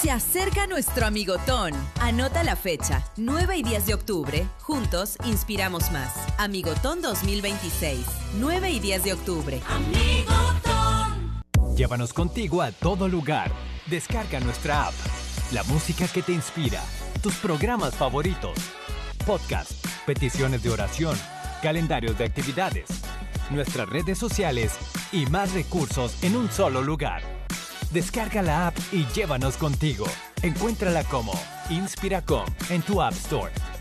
Se acerca nuestro Amigotón. Anota la fecha, 9 y 10 de octubre. Juntos inspiramos más. Amigotón 2026, 9 y 10 de octubre. Amigotón. Llévanos contigo a todo lugar. Descarga nuestra app. La música que te inspira. Tus programas favoritos. Podcast, peticiones de oración, calendarios de actividades, nuestras redes sociales y más recursos en un solo lugar. Descarga la app y llévanos contigo. Encuéntrala como Inspiracom en tu App Store.